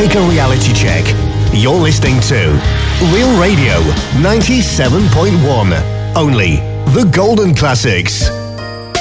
take a reality check. You're listening to Real Radio 97.1. Only the golden classics.